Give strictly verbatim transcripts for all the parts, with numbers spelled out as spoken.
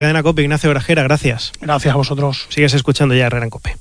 Cadena COPE, Ignacio Grajera, gracias. Gracias a vosotros. Sigues escuchando ya Herrera en COPE.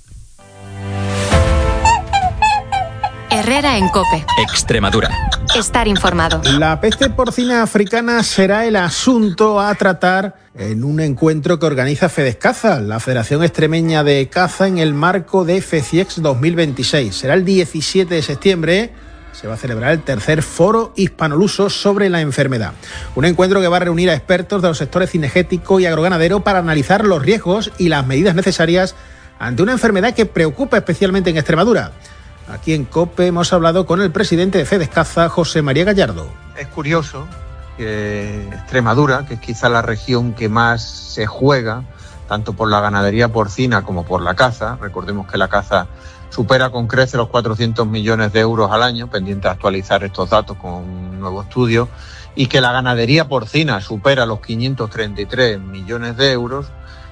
Herrera en COPE. Extremadura. Estar informado. La peste porcina africana será el asunto a tratar en un encuentro que organiza Fedescaza, la Federación Extremeña de Caza, en el marco de FECIEX dos mil veintiséis. Será el diecisiete de septiembre. Se va a celebrar el tercer foro hispanoluso sobre la enfermedad. Un encuentro que va a reunir a expertos de los sectores cinegético y agroganadero para analizar los riesgos y las medidas necesarias ante una enfermedad que preocupa especialmente en Extremadura. Aquí en COPE hemos hablado con el presidente de Fedescaza, José María Gallardo. Es curioso que Extremadura, que es quizá la región que más se juega, tanto por la ganadería porcina como por la caza, recordemos que la caza supera con creces los cuatrocientos millones de euros al año, pendiente de actualizar estos datos con un nuevo estudio, y que la ganadería porcina supera los quinientos treinta y tres millones de euros,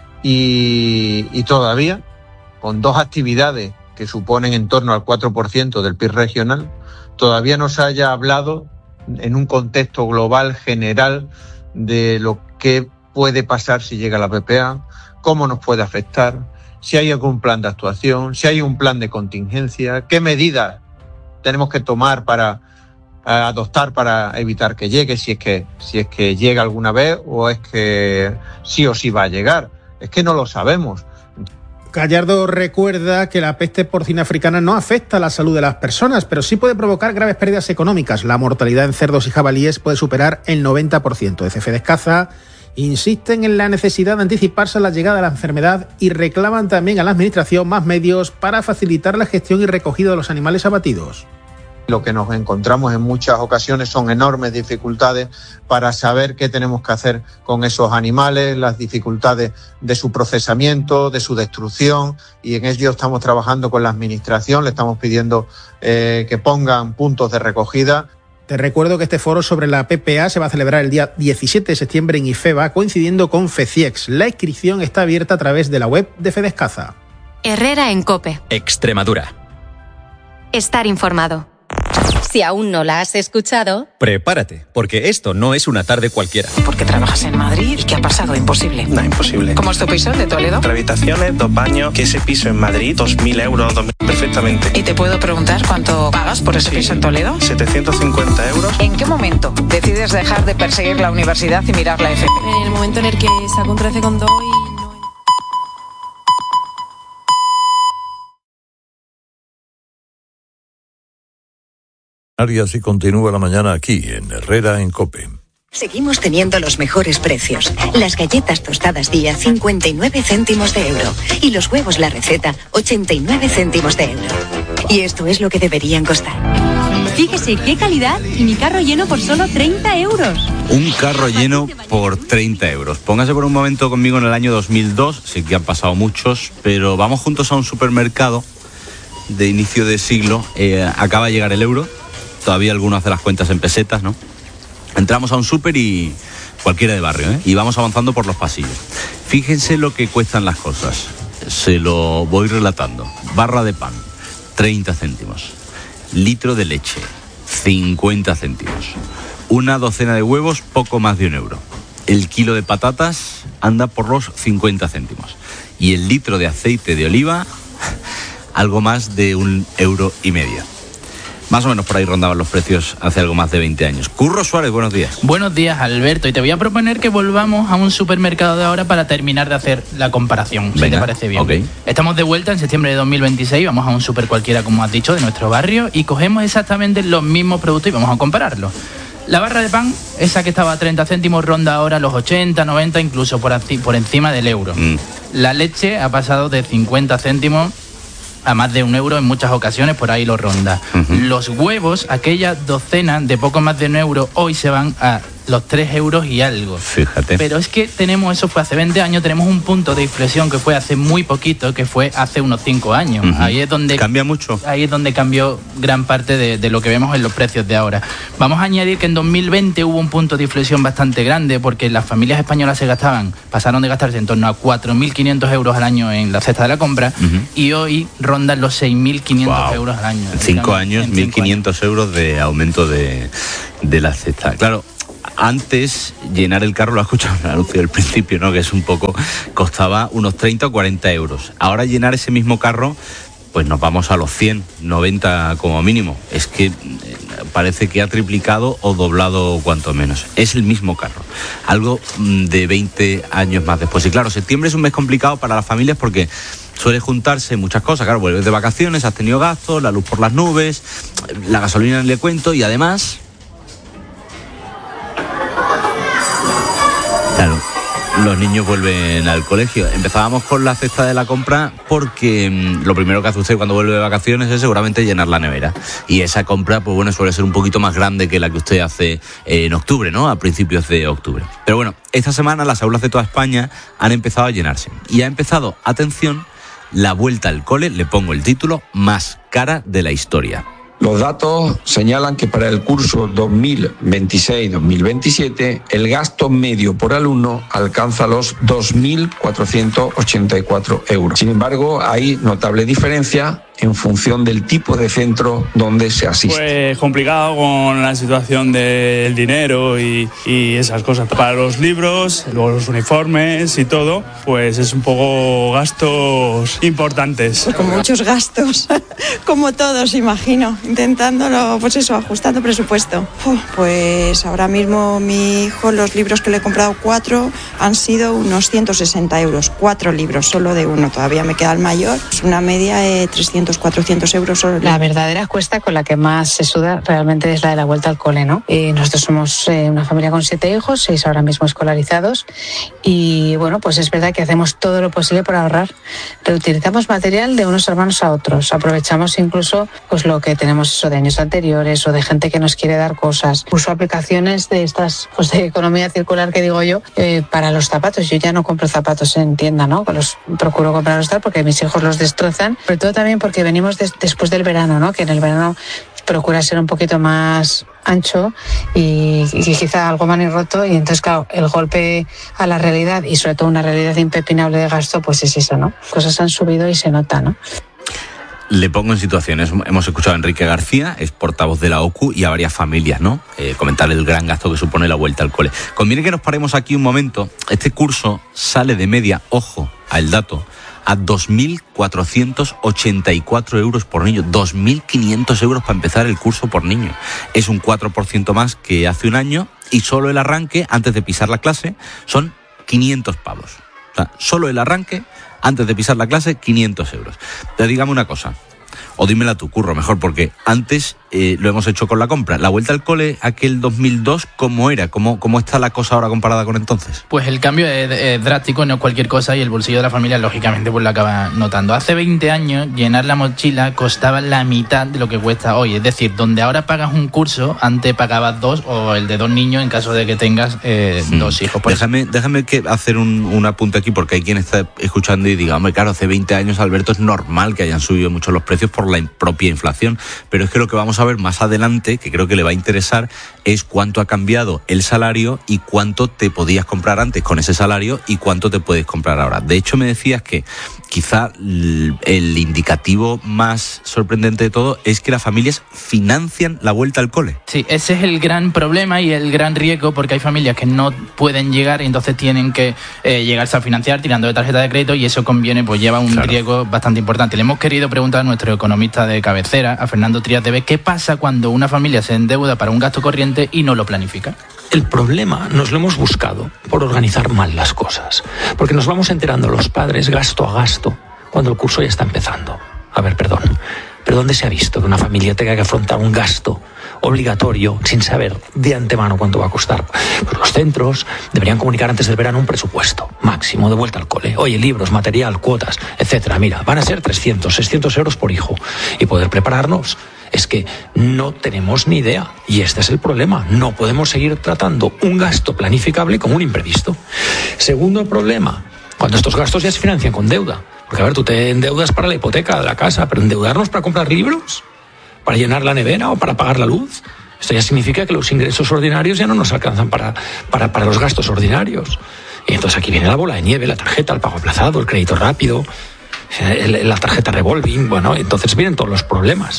y, y todavía, con dos actividades que suponen en torno al cuatro por ciento del P I B regional, todavía no se haya hablado en un contexto global general de lo que puede pasar si llega la P P A, cómo nos puede afectar, si hay algún plan de actuación, si hay un plan de contingencia, qué medidas tenemos que tomar para eh, adoptar para evitar que llegue, si es que, si es que llega alguna vez o es que sí o sí va a llegar. Es que no lo sabemos. Gallardo recuerda que la peste porcina africana no afecta a la salud de las personas, pero sí puede provocar graves pérdidas económicas. La mortalidad en cerdos y jabalíes puede superar el noventa por ciento. Desde Fedescaza insisten en la necesidad de anticiparse a la llegada de la enfermedad y reclaman también a la Administración más medios para facilitar la gestión y recogida de los animales abatidos. Lo que nos encontramos en muchas ocasiones son enormes dificultades para saber qué tenemos que hacer con esos animales, las dificultades de su procesamiento, de su destrucción, y en ello estamos trabajando con la Administración, le estamos pidiendo eh, que pongan puntos de recogida. Te recuerdo que este foro sobre la P P A se va a celebrar el día diecisiete de septiembre en IFEBA, coincidiendo con FECIEX. La inscripción está abierta a través de la web de Fedescaza. Herrera en COPE. Extremadura. Estar informado. Si aún no la has escuchado, prepárate, porque esto no es una tarde cualquiera. Porque trabajas en Madrid y ¿qué ha pasado? Imposible. No, imposible. ¿Cómo es tu piso de Toledo? Tres habitaciones, dos baños, que ese piso en Madrid, dos mil euros, dos mil, perfectamente. ¿Y te puedo preguntar cuánto pagas por ese sí. piso en Toledo? setecientos cincuenta euros. ¿En qué momento decides dejar de perseguir la universidad y mirar la F P? En el momento en el que saco un trece coma dos y... Así continúa la mañana aquí, en Herrera en COPE. Seguimos teniendo los mejores precios. Las galletas tostadas Día, cincuenta y nueve céntimos de euro. Y los huevos La Receta, ochenta y nueve céntimos de euro. Y esto es lo que deberían costar. Fíjese qué calidad y mi carro lleno por solo treinta euros. Un carro lleno por treinta euros. Póngase por un momento conmigo en el año dos mil dos. Sé que han pasado muchos, pero vamos juntos a un supermercado de inicio de siglo. Eh, acaba de llegar el euro. Todavía algunos hacen las cuentas en pesetas, ¿no? Entramos a un súper y cualquiera de barrio, ¿eh? Y vamos avanzando por los pasillos. Fíjense lo que cuestan las cosas. Se lo voy relatando. Barra de pan, treinta céntimos. Litro de leche, cincuenta céntimos. Una docena de huevos, poco más de un euro. El kilo de patatas anda por los cincuenta céntimos. Y el litro de aceite de oliva, algo más de un euro y medio. Más o menos por ahí rondaban los precios hace algo más de veinte años. Curro Suárez, buenos días. Buenos días, Alberto. Y te voy a proponer que volvamos a un supermercado de ahora para terminar de hacer la comparación, si te parece bien. Okay. Estamos de vuelta en septiembre de dos mil veintiséis, vamos a un super cualquiera, como has dicho, de nuestro barrio, y cogemos exactamente los mismos productos y vamos a compararlos. La barra de pan, esa que estaba a treinta céntimos, ronda ahora los ochenta, noventa, incluso por, por encima del euro. Mm. La leche ha pasado de cincuenta céntimos a más de un euro en muchas ocasiones, por ahí lo ronda. Uh-huh. Los huevos, aquella docena de poco más de un euro, hoy se van a los tres euros y algo. Fíjate. Pero es que tenemos, eso fue hace veinte años, tenemos un punto de inflexión que fue hace muy poquito, que fue hace unos cinco años. Uh-huh. Ahí es donde... ¿Cambia mucho? Ahí es donde cambió gran parte de, de lo que vemos en los precios de ahora. Vamos a añadir que en dos mil veinte hubo un punto de inflexión bastante grande, porque las familias españolas se gastaban, pasaron de gastarse en torno a cuatro mil quinientos euros al año en la cesta de la compra, uh-huh. y hoy rondan los seis mil quinientos wow. euros al año. En cinco años, mil quinientos euros de aumento de, de la cesta. Claro, antes llenar el carro, lo has escuchado en el anuncio del principio, ¿no? Que es un poco, costaba unos treinta o cuarenta euros. Ahora llenar ese mismo carro, pues nos vamos a los cien, noventa como mínimo. Es que parece que ha triplicado o doblado cuanto menos. Es el mismo carro. Algo de veinte años más después. Y claro, septiembre es un mes complicado para las familias porque suele juntarse muchas cosas. Claro, vuelves de vacaciones, has tenido gastos, la luz por las nubes, la gasolina le cuento y además... Claro, los niños vuelven al colegio. Empezábamos con la cesta de la compra porque mmm, lo primero que hace usted cuando vuelve de vacaciones es seguramente llenar la nevera. Y esa compra, pues bueno, suele ser un poquito más grande que la que usted hace eh, en octubre, ¿no? A principios de octubre. Pero bueno, esta semana las aulas de toda España han empezado a llenarse. Y ha empezado, atención, la vuelta al cole, le pongo el título, más cara de la historia. Los datos señalan que para el curso dos mil veintiséis dos mil veintisiete el gasto medio por alumno alcanza los dos mil cuatrocientos ochenta y cuatro euros. Sin embargo, hay notable diferencia en función del tipo de centro donde se asiste. Pues complicado con la situación del dinero y, y esas cosas. Para los libros, luego los uniformes y todo, pues es un poco gastos importantes. Pues con muchos gastos, como todos, imagino, intentándolo, pues eso, ajustando presupuesto. Uf, pues ahora mismo mi hijo, los libros que le he comprado cuatro, han sido unos ciento sesenta euros. Cuatro libros, solo de uno, todavía me queda el mayor. Es una media de trescientos, cuatrocientos euros solo. La verdadera cuesta con la que más se suda realmente es la de la vuelta al cole, ¿no? Y nosotros somos eh, una familia con siete hijos, seis ahora mismo escolarizados, y bueno, pues es verdad que hacemos todo lo posible por ahorrar. Reutilizamos material de unos hermanos a otros, aprovechamos incluso pues lo que tenemos eso de años anteriores o de gente que nos quiere dar cosas. Uso aplicaciones de estas, pues de economía circular que digo yo, eh, para los zapatos. Yo ya no compro zapatos en tienda, ¿no? Los procuro comprarlos tal porque mis hijos los destrozan, sobre todo también porque venimos de, después del verano, ¿no? Que en el verano procura ser un poquito más ancho y, y quizá algo manirroto, y entonces claro, el golpe a la realidad y sobre todo una realidad impepinable de gasto, pues es eso, ¿no? Cosas han subido y se nota, ¿no? Le pongo en situaciones. Hemos escuchado a Enrique García, es portavoz de la O C U, y a varias familias, ¿no? Eh, comentar el gran gasto que supone la vuelta al cole. Conviene que nos paremos aquí un momento. Este curso sale de media, ojo al dato, a dos mil cuatrocientos ochenta y cuatro euros por niño. dos mil quinientos euros para empezar el curso por niño. Es un cuatro por ciento más que hace un año, y solo el arranque, antes de pisar la clase, son quinientos pavos. O sea, solo el arranque, antes de pisar la clase, quinientos euros. Pero dígame una cosa, o dímela tú, Curro, mejor, porque antes eh, lo hemos hecho con la compra. La vuelta al cole, aquel dos mil dos, ¿cómo era? ¿Cómo, cómo está la cosa ahora comparada con entonces? Pues el cambio es, es drástico, no es cualquier cosa, y el bolsillo de la familia, lógicamente, pues lo acaba notando. Hace veinte años, llenar la mochila costaba la mitad de lo que cuesta hoy. Es decir, donde ahora pagas un curso, antes pagabas dos, o el de dos niños en caso de que tengas eh, hmm. dos hijos. Por déjame déjame que hacer un, un apunte aquí, porque hay quien está escuchando y diga, hombre, claro, hace veinte años, Alberto, es normal que hayan subido mucho los precios por la propia inflación, pero es que lo que vamos a ver más adelante, que creo que le va a interesar, es cuánto ha cambiado el salario y cuánto te podías comprar antes con ese salario y cuánto te puedes comprar ahora. De hecho, me decías que quizá el indicativo más sorprendente de todo es que las familias financian la vuelta al cole. Sí, ese es el gran problema y el gran riesgo, porque hay familias que no pueden llegar y entonces tienen que eh, llegarse a financiar tirando de tarjeta de crédito, y eso conviene, pues lleva un claro. riesgo bastante importante. Le hemos querido preguntar a nuestro economista de cabecera, a Fernando Trías de Bes, qué pasa cuando una familia se endeuda para un gasto corriente y no lo planifica. El problema nos lo hemos buscado por organizar mal las cosas, porque nos vamos enterando los padres gasto a gasto cuando el curso ya está empezando. A ver, perdón, pero ¿dónde se ha visto que una familia tenga que afrontar un gasto obligatorio sin saber de antemano cuánto va a costar? Pues los centros deberían comunicar antes del verano un presupuesto máximo de vuelta al cole. Oye, libros, material, cuotas, etcétera. Mira, van a ser trescientos, seiscientos euros por hijo, y poder prepararnos. Es que no tenemos ni idea, y este es el problema. No podemos seguir tratando un gasto planificable como un imprevisto. Segundo problema, cuando estos gastos ya se financian con deuda. Porque a ver, tú te endeudas para la hipoteca de la casa, pero endeudarnos para comprar libros, para llenar la nevera o para pagar la luz, esto ya significa que los ingresos ordinarios ya no nos alcanzan para, para, para los gastos ordinarios. Y entonces aquí viene la bola de nieve, la tarjeta, el pago aplazado, el crédito rápido, la tarjeta revolving, bueno, entonces vienen todos los problemas.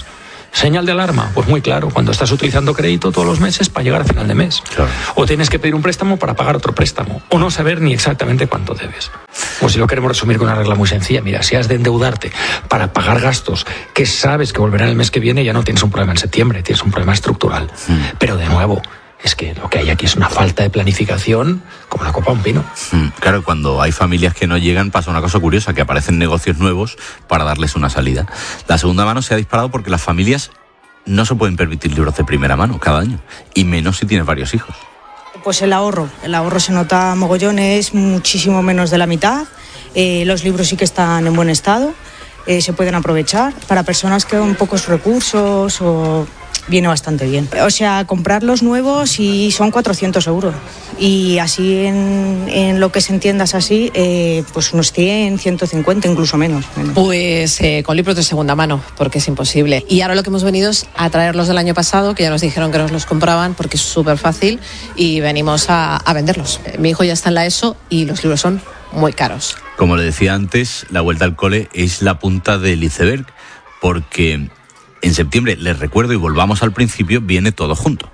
Señal de alarma, pues muy claro, cuando estás utilizando crédito todos los meses para llegar a final de mes. Claro. O tienes que pedir un préstamo para pagar otro préstamo, o no saber ni exactamente cuánto debes. O si lo queremos resumir con una regla muy sencilla, mira, si has de endeudarte para pagar gastos que sabes que volverán el mes que viene, ya no tienes un problema en septiembre, tienes un problema estructural. Mm. Pero de nuevo, es que lo que hay aquí es una falta de planificación como la copa de un pino. Mm, claro, cuando hay familias que no llegan pasa una cosa curiosa, que aparecen negocios nuevos para darles una salida. La segunda mano se ha disparado porque las familias no se pueden permitir libros de primera mano cada año, y menos si tienes varios hijos. Pues el ahorro, el ahorro se nota mogollón, es muchísimo menos de la mitad, eh, los libros sí que están en buen estado, eh, se pueden aprovechar para personas que con pocos recursos o... viene bastante bien. O sea, comprar los nuevos y son cuatrocientos euros. Y así en, en lo que se entiendas así, eh, pues unos cien, ciento cincuenta, incluso menos. menos. Pues eh, con libros de segunda mano, porque es imposible. Y ahora lo que hemos venido es a traerlos del año pasado, que ya nos dijeron que nos los compraban porque es súper fácil, y venimos a, a venderlos. Mi hijo ya está en la ESO y los libros son muy caros. Como le decía antes, la vuelta al cole es la punta del iceberg, porque en septiembre, les recuerdo y volvamos al principio, viene todo junto.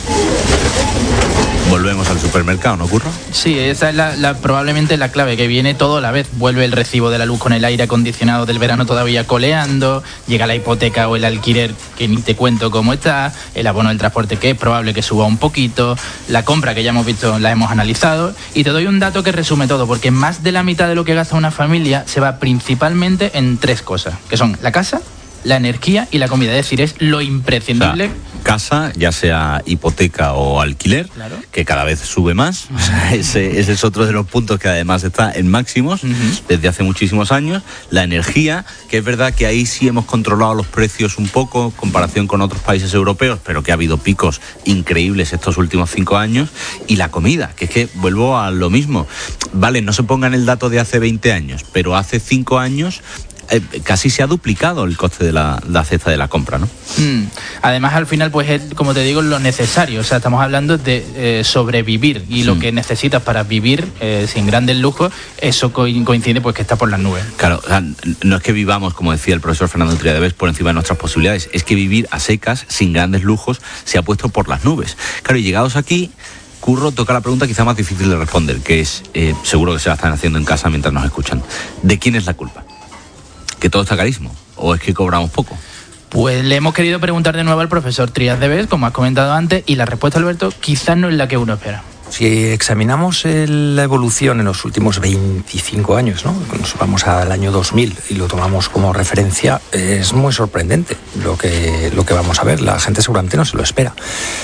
Volvemos al supermercado, ¿no, Curro? Sí, esa es la, la, probablemente la clave, que viene todo a la vez. Vuelve el recibo de la luz con el aire acondicionado del verano todavía coleando, llega la hipoteca o el alquiler, que ni te cuento cómo está, el abono del transporte, que es probable que suba un poquito, la compra, que ya hemos visto, la hemos analizado, y te doy un dato que resume todo, porque más de la mitad de lo que gasta una familia se va principalmente en tres cosas, que son la casa, la energía y la comida, es decir, es lo imprescindible. O sea, casa, ya sea hipoteca o alquiler, claro, que cada vez sube más. O sea, ese, ese es otro de los puntos que además está en máximos, uh-huh, desde hace muchísimos años. La energía, que es verdad que ahí sí hemos controlado los precios un poco en comparación con otros países europeos, pero que ha habido picos increíbles estos últimos cinco años. Y la comida, que es que vuelvo a lo mismo. Vale, no se pongan el dato de hace veinte años, pero hace cinco años Eh, casi se ha duplicado el coste de la, la cesta de la compra, ¿no? Mm. Además, al final, pues es, como te digo, lo necesario. O sea, estamos hablando de eh, sobrevivir, y sí, lo que necesitas para vivir eh, sin grandes lujos, eso co- coincide pues que está por las nubes. Claro, o sea, no es que vivamos, como decía el profesor Fernando Triadevez, por encima de nuestras posibilidades, es que vivir a secas, sin grandes lujos, se ha puesto por las nubes. Claro, y llegados aquí, Curro, toca la pregunta quizá más difícil de responder, que es, eh, seguro que se la están haciendo en casa mientras nos escuchan. ¿De quién es la culpa? ¿Que todo está carísimo? ¿O es que cobramos poco? Pues le hemos querido preguntar de nuevo al profesor Triadevez, como has comentado antes, y la respuesta, Alberto, quizás no es la que uno espera. Si examinamos el, la evolución en los últimos veinticinco años, ¿no? Nos vamos al año dos mil y lo tomamos como referencia, es muy sorprendente lo que, lo que vamos a ver. La gente seguramente no se lo espera.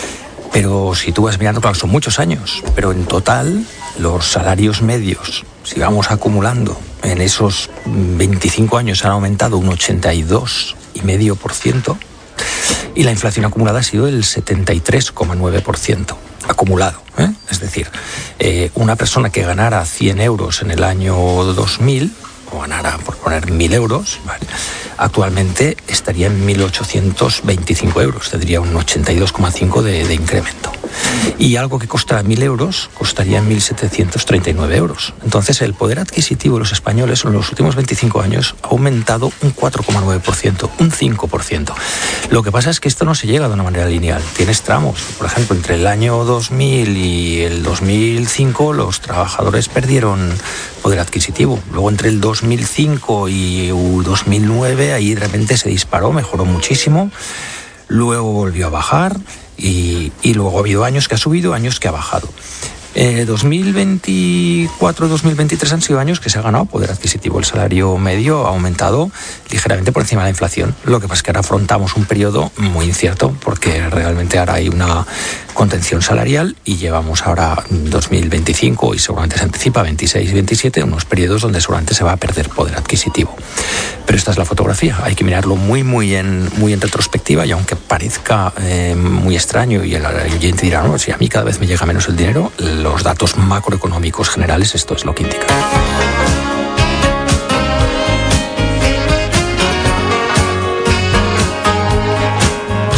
Pero si tú vas mirando, claro, son muchos años, pero en total los salarios medios, si vamos acumulando en esos veinticinco años, han aumentado un ochenta y dos coma cinco por ciento, y la inflación acumulada ha sido el setenta y tres coma nueve por ciento acumulado, ¿eh? Es decir, eh, una persona que ganara cien euros en el año dos mil, o ganara, por poner, mil euros, ¿vale?, actualmente estaría en mil ochocientos veinticinco euros, tendría un ochenta y dos coma cinco de, de incremento. Y algo que costara mil euros costaría mil setecientos treinta y nueve euros. Entonces, el poder adquisitivo de los españoles en los últimos veinticinco años ha aumentado un cuatro coma nueve por ciento, un cinco por ciento. Lo que pasa es que esto no se llega de una manera lineal. Tienes tramos. Por ejemplo, entre el año dos mil y el dos mil cinco, los trabajadores perdieron poder adquisitivo. Luego, entre el dos mil cinco y el dos mil nueve, ahí de repente se disparó, mejoró muchísimo. Luego volvió a bajar. Y, y luego ha habido años que ha subido, años que ha bajado. Eh, dos mil veinticuatro dos mil veintitrés han sido años que se ha ganado poder adquisitivo. El salario medio ha aumentado ligeramente por encima de la inflación. Lo que pasa es que ahora afrontamos un periodo muy incierto, porque realmente ahora hay una contención salarial y llevamos ahora dos mil veinticinco y seguramente se anticipa veintiséis y veintisiete, unos periodos donde seguramente se va a perder poder adquisitivo. Pero esta es la fotografía. Hay que mirarlo muy, muy en, muy en retrospectiva, y aunque parezca eh, muy extraño y el oyente dirá, no, si a mí cada vez me llega menos el dinero, los datos macroeconómicos generales, esto es lo que indica.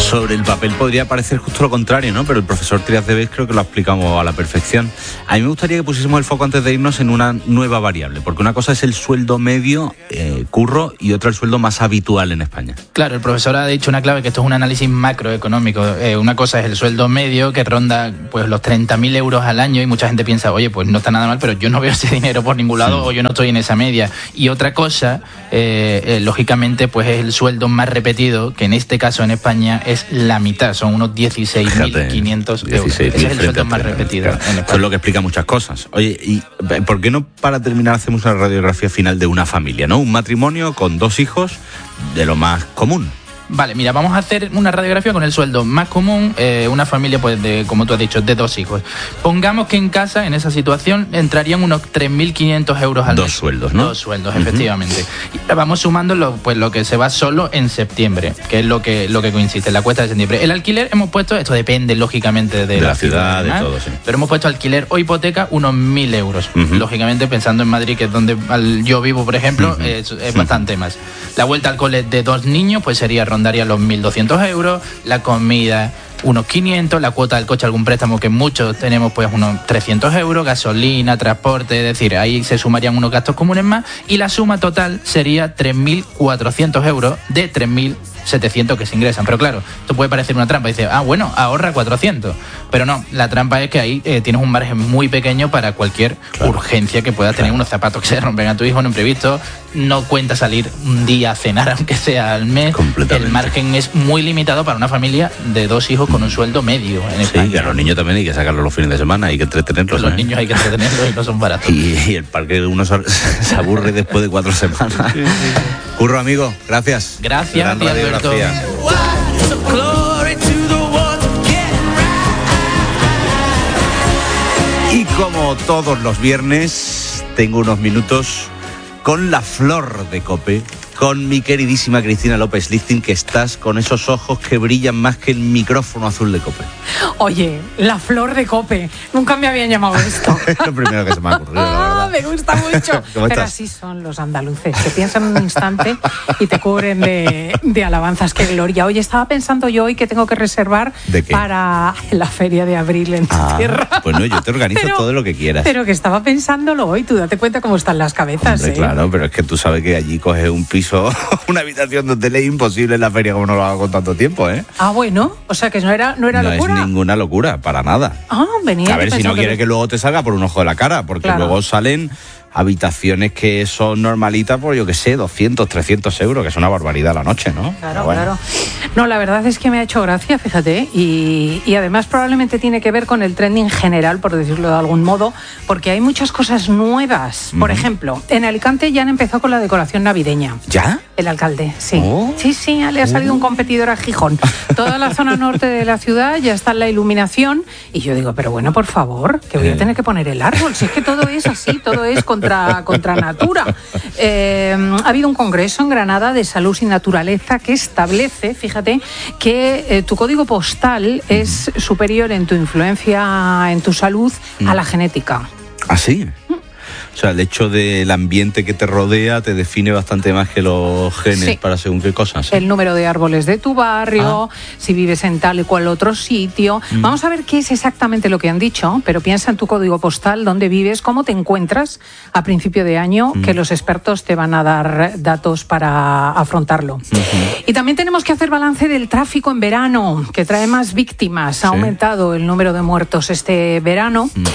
Sobre el papel podría parecer justo lo contrario, ¿no? Pero el profesor Trias de Bes creo que lo explicamos a la perfección. A mí me gustaría que pusiésemos el foco antes de irnos en una nueva variable, porque una cosa es el sueldo medio, eh, curro, y otra el sueldo más habitual en España. Claro, el profesor ha dicho una clave, que esto es un análisis macroeconómico. Eh, una cosa es el sueldo medio, que ronda pues los treinta mil euros al año, y mucha gente piensa, oye, pues no está nada mal, pero yo no veo ese dinero por ningún lado, sí. o yo no estoy en esa media. Y otra cosa, eh, eh, lógicamente, pues es el sueldo más repetido, que en este caso en España es la mitad, son unos dieciséis mil quinientos euros. Ese es el sueldo más repetido. Claro. En España. Eso es lo que explica muchas cosas. Oye, ¿y por qué no para terminar hacemos una radiografía final de una familia, ¿no? Un matrimonio con dos hijos, de lo más común. Vale, mira, vamos a hacer una radiografía con el sueldo más común, eh, una familia, pues, de, como tú has dicho, de dos hijos. Pongamos que en casa, en esa situación, entrarían unos tres mil quinientos euros al mes. Dos sueldos, ¿no? Dos sueldos, uh-huh. efectivamente. Y vamos sumando lo, pues, lo que se va solo en septiembre, que es lo que, lo que coincide, la cuesta de septiembre. El alquiler hemos puesto, esto depende, lógicamente, de, de la, la ciudad, ciudad, de todo, sí. Pero hemos puesto alquiler o hipoteca unos mil euros. Uh-huh. Lógicamente, pensando en Madrid, que es donde yo vivo, por ejemplo, uh-huh. es, es uh-huh. bastante más. La vuelta al cole de dos niños, pues sería, rondaría los mil doscientos euros, la comida unos quinientos, la cuota del coche, algún préstamo que muchos tenemos, pues unos trescientos euros, gasolina, transporte, es decir, ahí se sumarían unos gastos comunes más, y la suma total sería tres mil cuatrocientos euros de tres mil setecientos que se ingresan. Pero claro, esto puede parecer una trampa. Dice, ah, bueno, ahorra cuatrocientos. Pero no, la trampa es que ahí eh, tienes un margen muy pequeño para cualquier claro. urgencia que pueda claro. tener, unos zapatos que se rompen a tu hijo, un imprevisto. No cuenta salir un día a cenar, aunque sea al mes. El margen es muy limitado para una familia de dos hijos con un sueldo medio en España. Sí, que a los niños también hay que sacarlos los fines de semana, hay que entretenerlos. Los ¿eh? niños hay que entretenerlos y no son baratos. Y, y el parque uno se aburre después de cuatro semanas. Sí, sí. Curro, amigo, gracias. Gracias, Alberto. Y como todos los viernes, tengo unos minutos con la flor de COPE, con mi queridísima Cristina López Lichting, que estás con esos ojos que brillan más que el micrófono azul de COPE. Oye, la flor de COPE, nunca me habían llamado esto. Es lo primero que se me ha ocurrido, la verdad. Me gusta mucho. ¿Cómo Pero estás? así son los andaluces, que piensan un instante y te cubren de, de alabanzas. ¡Qué gloria! Oye, estaba pensando yo hoy que tengo que reservar ¿De qué? Para la feria de abril en tu ah, tierra. Pues no, yo te organizo pero, todo lo que quieras. Pero que estaba pensándolo hoy, tú date cuenta cómo están las cabezas. Hombre, ¿eh? Claro, pero es que tú sabes que allí coges un piso, una habitación de hotel, es imposible en la feria como no lo hago con tanto tiempo, ¿eh? Ah, bueno, o sea que no era, no era no locura. No es ninguna locura, para nada. Ah, venía. A ver, si no quiere que... que luego te salga por un ojo de la cara, porque claro. luego salen habitaciones que son normalitas por, yo qué sé, doscientos, trescientos euros, que es una barbaridad la noche, ¿no? Claro, bueno. claro. No, la verdad es que me ha hecho gracia, fíjate, y, y además probablemente tiene que ver con el trending general, por decirlo de algún modo, porque hay muchas cosas nuevas. Por mm. ejemplo, en Alicante ya han empezado con la decoración navideña. ¿Ya? El alcalde, sí. Oh. Sí, sí, le ha salido oh. un competidor a Gijón. Toda la zona norte de la ciudad ya está en la iluminación, y yo digo, pero bueno, por favor, que voy a tener que poner el árbol, si es que todo es así, todo es con Contra, contra natura. Eh, ha habido un congreso en Granada de Salud y Naturaleza que establece, fíjate, que eh, tu código postal mm. es superior en tu influencia en tu salud mm. a la genética. ¿Ah, sí? Mm. O sea, el hecho del ambiente que te rodea te define bastante más que los genes sí. para según qué cosas. ¿sí? El número de árboles de tu barrio, ah. si vives en tal y cual otro sitio. Mm. Vamos a ver qué es exactamente lo que han dicho, pero piensa en tu código postal, dónde vives, cómo te encuentras a principio de año, mm. que los expertos te van a dar datos para afrontarlo. Mm-hmm. Y también tenemos que hacer balance del tráfico en verano, que trae más víctimas. Ha ¿Sí? aumentado el número de muertos este verano mm.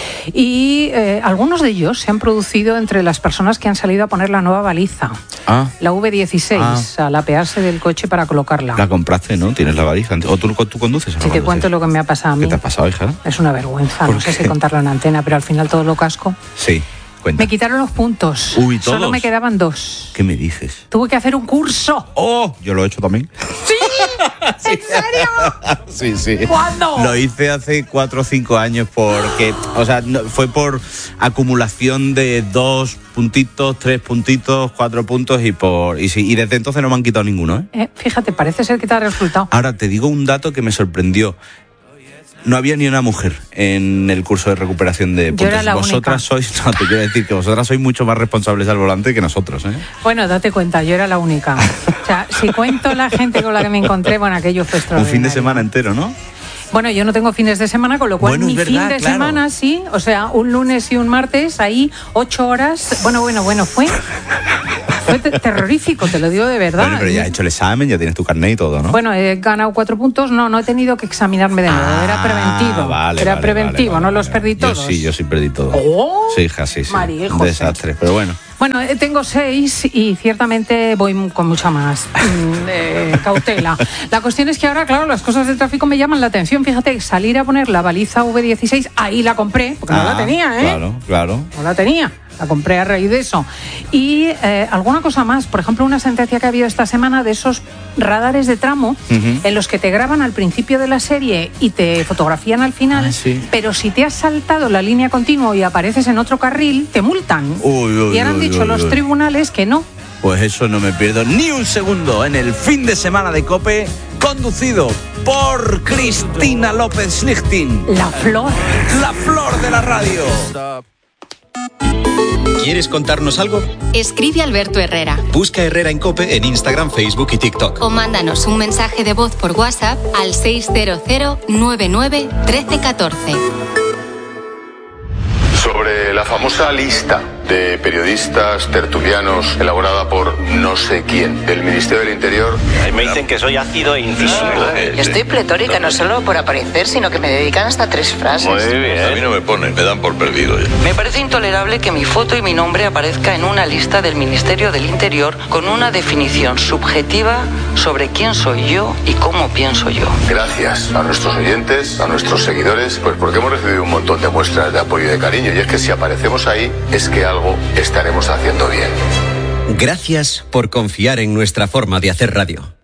y eh, algunos de ellos se han producido entre las personas que han salido a poner la nueva baliza, ah. la V dieciséis, ah. al apearse del coche para colocarla. La compraste, ¿no? Tienes la baliza. ¿O tú, tú conduces? Si te cuento lo que me ha pasado a mí. ¿Qué te ha pasado, hija? Es una vergüenza, no sé si contarlo en antena, pero al final todo lo casco. Sí. Cuenta. Me quitaron los puntos. Uy, ¿todos? Solo me quedaban dos. ¿Qué me dices? Tuve que hacer un curso. ¡Oh! Yo lo he hecho también. ¡Sí! ¿En serio? Sí, sí. ¿Cuándo? Lo hice hace cuatro o cinco años porque, o sea, no, fue por acumulación de dos puntitos, tres puntitos, cuatro puntos y por y, sí, y desde entonces no me han quitado ninguno, ¿eh? eh fíjate, parece ser que te ha resultado. Ahora te digo un dato que me sorprendió. no había ni una mujer en el curso de recuperación de puntos. Yo era la vosotras única. sois, no, te quiero decir que vosotras sois mucho más responsables al volante que nosotros, ¿eh? Bueno, date cuenta, yo era la única. O sea, si cuento la gente con la que me encontré, bueno, aquello fue Un extraordinario. fin de semana entero, ¿no? Bueno, yo no tengo fines de semana, con lo cual Bueno, mi es verdad, fin de claro. semana sí, o sea, un lunes y un martes, ahí ocho horas. Bueno, bueno, bueno, fue, fue te- terrorífico, te lo digo de verdad. Bueno, pero ya has hecho el examen, ya tienes tu carnet y todo, ¿no? Bueno, he ganado cuatro puntos, no, no he tenido que examinarme de nuevo, era preventivo. Ah, vale, era vale, preventivo, vale, no vale, los perdí Yo todos. sí, yo sí perdí todo. Oh, sí, hija, sí, sí. María Un José. desastre, pero bueno. Bueno, eh, tengo seis y ciertamente voy m- con mucha más mm, eh, cautela. La cuestión es que ahora, claro, las cosas de tráfico me llaman la atención. Fíjate, salir a poner la baliza V dieciséis, ahí la compré, porque no Ah, la tenía, ¿eh? Claro, claro. No la tenía. La compré a raíz de eso. Y eh, alguna cosa más, por ejemplo, una sentencia que ha habido esta semana de esos radares de tramo Ujú. en los que te graban al principio de la serie y te fotografían al final, Ah, sí. pero si te has saltado la línea continua y apareces en otro carril, te multan. Uy, uy, y ahora han uy, dicho uy, los uy. tribunales que no. Pues eso no me pierdo ni un segundo en el fin de semana de COPE, conducido por Cristina López Schlichting. La flor. La flor de la radio. ¿Quieres contarnos algo? Escribe a Alberto Herrera Busca Herrera en COPE en Instagram, Facebook y TikTok. o mándanos un mensaje de voz por WhatsApp al seis cero cero nueve nueve uno tres uno cuatro. Sobre la famosa lista de periodistas tertulianos elaborada por no sé quién del Ministerio del Interior. Ahí me dicen que soy ácido e incisivo. Estoy pletórica, no solo por aparecer, sino que me dedican hasta tres frases. Muy bien. A mí no me ponen, me dan por perdido ya. Me parece intolerable que mi foto y mi nombre aparezca en una lista del Ministerio del Interior con una definición subjetiva sobre quién soy yo y cómo pienso yo. Gracias a nuestros oyentes, a nuestros seguidores, pues porque hemos recibido un montón de muestras de apoyo y de cariño. Y es que si aparecemos ahí, es que algo estaremos haciendo bien. Gracias por confiar en nuestra forma de hacer radio.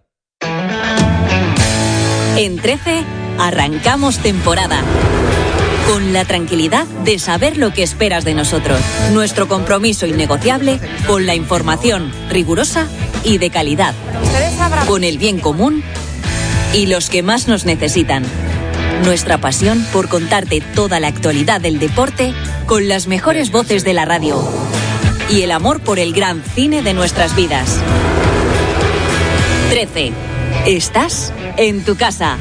En trece, arrancamos temporada. Con la tranquilidad de saber lo que esperas de nosotros. Nuestro compromiso innegociable con la información rigurosa y de calidad. Con el bien común y los que más nos necesitan. Nuestra pasión por contarte toda la actualidad del deporte con las mejores voces de la radio. Y el amor por el gran cine de nuestras vidas. trece. Estás en tu casa.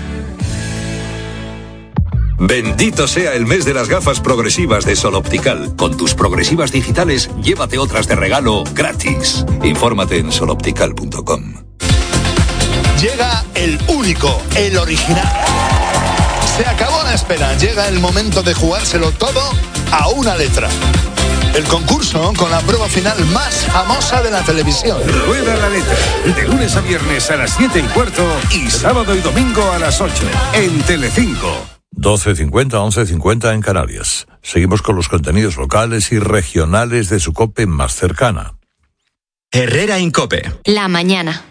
Bendito sea el mes de las gafas progresivas de Sol Optical. Con tus progresivas digitales, llévate otras de regalo gratis. Infórmate en sol optical punto com. Llega el único, el original. Se acabó la espera, llega el momento de jugárselo todo a una letra. El concurso con la prueba final más famosa de la televisión. Rueda la letra. De lunes a viernes a las siete y cuarto y sábado y domingo a las ocho. En Telecinco. doce cincuenta, once cincuenta en Canarias. Seguimos con los contenidos locales y regionales de su COPE más cercana. Herrera en COPE. La mañana.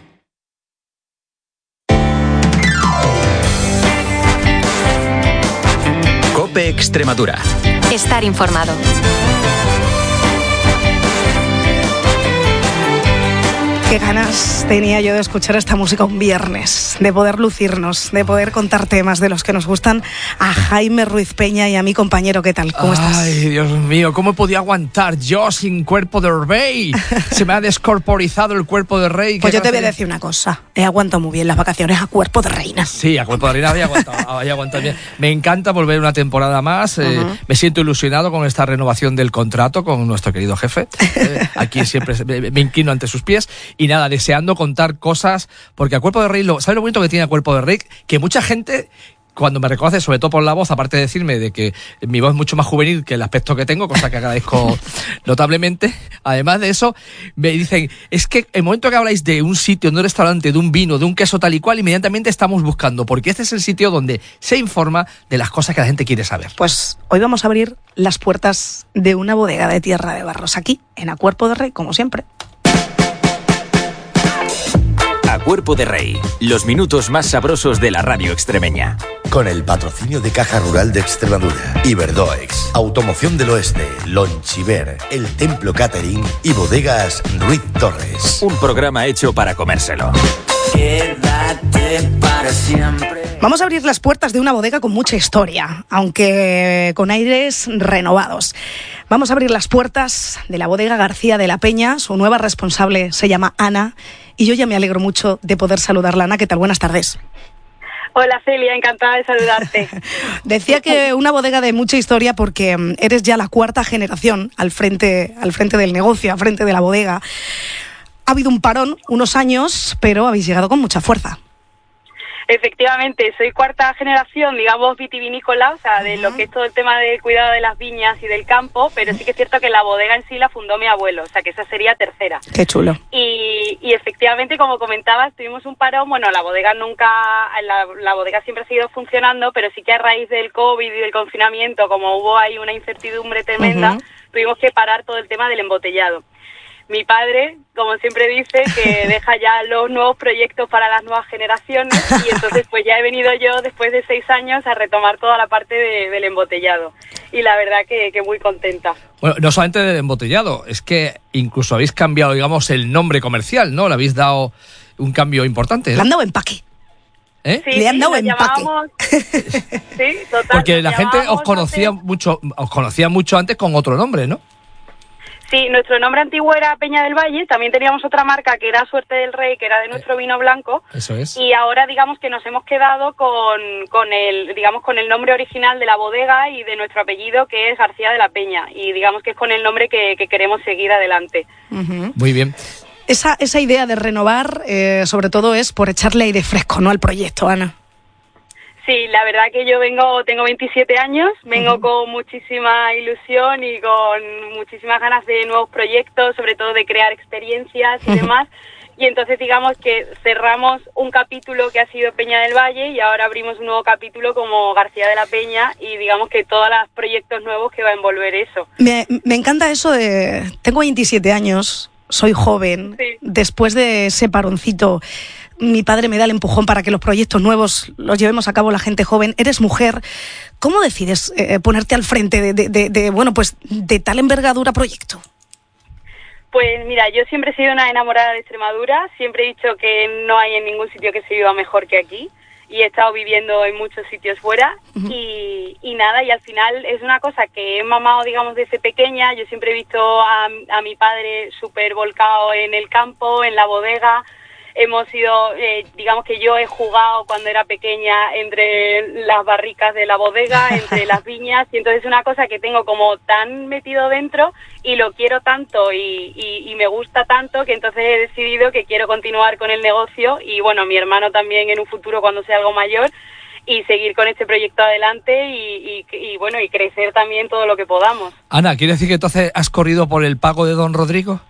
COPE Extremadura. Estar informado. Qué ganas tenía yo de escuchar esta música un viernes, de poder lucirnos, de poder contar temas de los que nos gustan a Jaime Ruiz Peña y a mi compañero. ¿Qué tal? ¿Cómo estás? Ay, Dios mío, ¿cómo podía aguantar yo sin cuerpo de rey? Se me ha descorporizado el cuerpo de rey. Pues yo te voy a decir una cosa, he aguantado muy bien las vacaciones a cuerpo de reina. Sí, a cuerpo de reina había aguantado, había aguantado bien. Me encanta volver una temporada más, eh, uh-huh. Me siento ilusionado con esta renovación del contrato con nuestro querido jefe. Eh, aquí siempre me, me inclino ante sus pies. Y nada, deseando contar cosas, porque a Cuerpo de Rey, lo, ¿sabes lo bonito que tiene a Cuerpo de Rey? Que mucha gente, cuando me reconoce, sobre todo por la voz, aparte de decirme de que mi voz es mucho más juvenil que el aspecto que tengo, cosa que agradezco notablemente, además de eso, me dicen, es que el momento que habláis de un sitio, de un restaurante, de un vino, de un queso tal y cual, inmediatamente estamos buscando, porque este es el sitio donde se informa de las cosas que la gente quiere saber. Pues hoy vamos a abrir las puertas de una bodega de Tierra de Barros, aquí, en A Cuerpo de Rey, como siempre. A Cuerpo de Rey, los minutos más sabrosos de la radio extremeña. Con el patrocinio de Caja Rural de Extremadura, Iberdoex, Automoción del Oeste, Lonchiver, El Templo Catering y Bodegas Ruiz Torres. Un programa hecho para comérselo. Quédate para siempre. Vamos a abrir las puertas de una bodega con mucha historia, aunque con aires renovados. Vamos a abrir las puertas de la bodega García de la Peña. Su nueva responsable se llama Ana y yo ya me alegro mucho de poder saludarla. Ana, ¿qué tal? Buenas tardes. Hola Celia, encantada de saludarte. Decía que una bodega de mucha historia porque eres ya la cuarta generación al frente, al frente del negocio, al frente de la bodega. Ha habido un parón, unos años, pero habéis llegado con mucha fuerza. Efectivamente, soy cuarta generación, digamos, vitivinícola, o sea, de uh-huh. lo que es todo el tema del cuidado de las viñas y del campo, pero sí que es cierto que la bodega en sí la fundó mi abuelo, o sea, que esa sería tercera. Qué chulo. Y, y efectivamente, como comentabas, tuvimos un parón, bueno, la bodega nunca, la, la bodega siempre ha seguido funcionando, pero sí que a raíz del COVID y del confinamiento, como hubo ahí una incertidumbre tremenda, uh-huh. tuvimos que parar todo el tema del embotellado. Mi padre, como siempre dice, que deja ya los nuevos proyectos para las nuevas generaciones y entonces pues ya he venido yo después de seis años a retomar toda la parte de, del embotellado y la verdad que, que muy contenta. Bueno, no solamente del embotellado, es que incluso habéis cambiado, digamos, el nombre comercial, ¿no? Le habéis dado un cambio importante, ¿no? Le han dado empaque. ¿Eh? Sí, Le han dado empaque. Sí, total. Porque la gente os conocía antes... mucho, os conocía mucho antes con otro nombre, ¿no? Sí, nuestro nombre antiguo era Peña del Valle, también teníamos otra marca que era Suerte del Rey, que era de nuestro vino blanco. Eso es. Y ahora digamos que nos hemos quedado con, con el, digamos, con el nombre original de la bodega y de nuestro apellido, que es García de la Peña, y digamos que es con el nombre que, que queremos seguir adelante. Uh-huh. Muy bien. Esa, esa idea de renovar, eh, sobre todo es por echarle aire fresco, ¿no?, al proyecto, Ana. Sí, la verdad que yo vengo, tengo veintisiete años, vengo uh-huh. con muchísima ilusión y con muchísimas ganas de nuevos proyectos, sobre todo de crear experiencias y uh-huh. demás. Y entonces digamos que cerramos un capítulo que ha sido Peña del Valle y ahora abrimos un nuevo capítulo como García de la Peña y digamos que todos los proyectos nuevos que va a envolver eso. Me, me encanta eso de... Tengo veintisiete años, soy joven, sí. Después de ese paroncito... Mi padre me da el empujón para que los proyectos nuevos los llevemos a cabo la gente joven. Eres mujer. ¿Cómo decides eh, ponerte al frente de, de, de, de, bueno, pues, de tal envergadura proyecto? Pues mira, yo siempre he sido una enamorada de Extremadura. Siempre he dicho que no hay en ningún sitio que se viva mejor que aquí. Y he estado viviendo en muchos sitios fuera. Uh-huh. Y, y nada, y al final es una cosa que he mamado, digamos, desde pequeña. Yo siempre he visto a, a mi padre súper volcado en el campo, en la bodega. Hemos sido, eh, digamos que yo he jugado cuando era pequeña entre las barricas de la bodega, entre las viñas, y entonces es una cosa que tengo como tan metido dentro y lo quiero tanto y, y, y me gusta tanto que entonces he decidido que quiero continuar con el negocio y bueno, mi hermano también en un futuro cuando sea algo mayor y seguir con este proyecto adelante y, y, y bueno, y crecer también todo lo que podamos. Ana, ¿quiere decir que entonces has corrido por el pago de Don Rodrigo?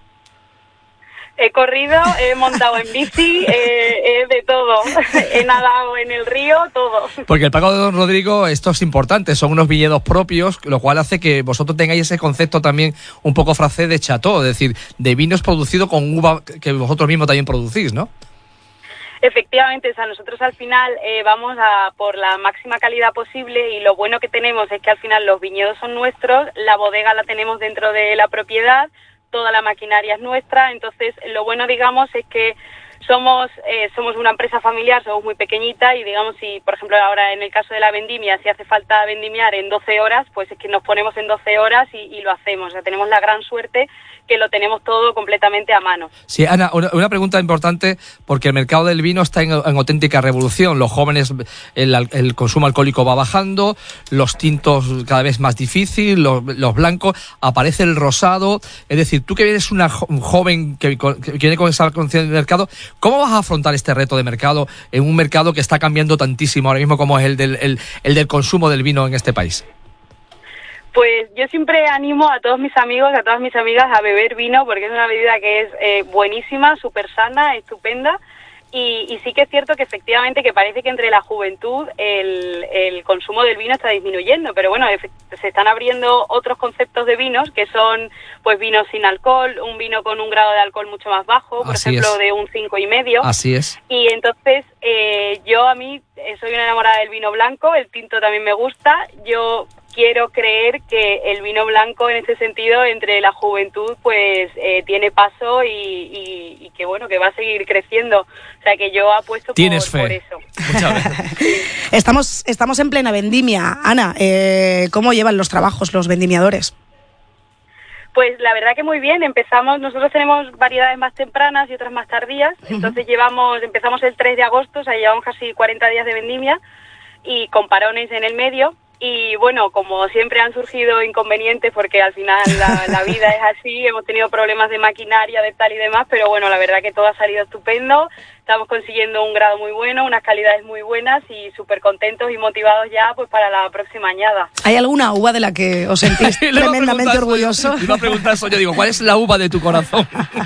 He corrido, he montado en bici, eh, eh, de todo. He nadado en el río, todo. Porque el pago de Don Rodrigo, esto es importante, son unos viñedos propios, lo cual hace que vosotros tengáis ese concepto también un poco francés de chateau, es decir, de vinos producidos con uva que vosotros mismos también producís, ¿no? Efectivamente, o sea, nosotros al final eh, vamos a por la máxima calidad posible y lo bueno que tenemos es que al final los viñedos son nuestros, la bodega la tenemos dentro de la propiedad, toda la maquinaria es nuestra, entonces lo bueno, digamos, es que somos eh, somos una empresa familiar, somos muy pequeñita y digamos si, por ejemplo, ahora en el caso de la vendimia, si hace falta vendimiar en doce horas, pues es que nos ponemos en doce horas y, y lo hacemos, o sea, tenemos la gran suerte que lo tenemos todo completamente a mano. Sí, Ana, una, una pregunta importante, porque el mercado del vino está en, en auténtica revolución. Los jóvenes, el, el consumo alcohólico va bajando, los tintos cada vez más difícil, los, los blancos, aparece el rosado. Es decir, tú que eres una jo- joven que, que viene con esa conciencia del mercado, ¿cómo vas a afrontar este reto de mercado en un mercado que está cambiando tantísimo ahora mismo como es el del, el, el del consumo del vino en este país? Pues yo siempre animo a todos mis amigos, a todas mis amigas a beber vino porque es una bebida que es eh, buenísima, súper sana, estupenda y, y sí que es cierto que efectivamente que parece que entre la juventud el, el consumo del vino está disminuyendo, pero bueno, se están abriendo otros conceptos de vinos que son pues vinos sin alcohol, un vino con un grado de alcohol mucho más bajo, por Así ejemplo es. de un cinco y medio. Así es. Y entonces eh, yo a mí eh, soy una enamorada del vino blanco, el tinto también me gusta, yo quiero creer que el vino blanco en ese sentido entre la juventud pues eh, tiene paso y, y, y que bueno, que va a seguir creciendo. O sea que yo apuesto Tienes por, fe. por eso. Estamos, estamos en plena vendimia. Ana, eh, ¿cómo llevan los trabajos los vendimiadores? Pues la verdad que muy bien. Empezamos, nosotros tenemos variedades más tempranas y otras más tardías. Entonces llevamos, empezamos el tres de agosto, o sea, llevamos casi cuarenta días de vendimia y con parones en el medio. Y bueno, como siempre han surgido inconvenientes porque al final la, la vida es así, hemos tenido problemas de maquinaria, de tal y demás, pero bueno, la verdad que todo ha salido estupendo, estamos consiguiendo un grado muy bueno, unas calidades muy buenas y súper contentos y motivados ya pues para la próxima añada. ¿Hay alguna uva de la que os sentís tremendamente orgulloso? Iba a preguntar eso, yo digo, ¿cuál es la uva de tu corazón?